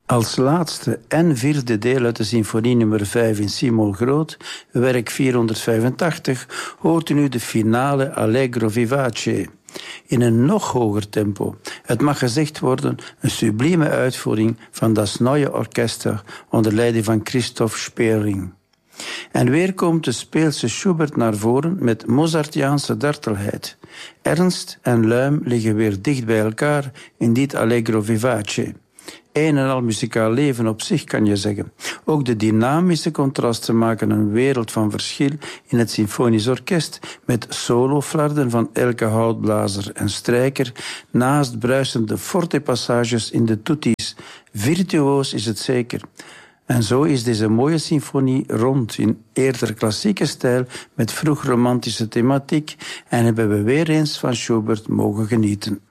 Als laatste en vierde deel uit de symfonie nummer 5 in C-mol groot, werk 485, hoort u nu de finale Allegro vivace. In een nog hoger tempo. Het mag gezegd worden een sublieme uitvoering van Das Neue Orchester onder leiding van Christoph Sperling. En weer komt de speelse Schubert naar voren met Mozartiaanse dartelheid. Ernst en luim liggen weer dicht bij elkaar in dit Allegro vivace. Een en al muzikaal leven op zich, kan je zeggen. Ook de dynamische contrasten maken een wereld van verschil in het symfonisch orkest, met soloflarden van elke houtblazer en strijker, naast bruisende forte passages in de tutti. Virtuoos is het zeker. En zo is deze mooie symfonie rond in eerder klassieke stijl met vroeg romantische thematiek en hebben we weer eens van Schubert mogen genieten.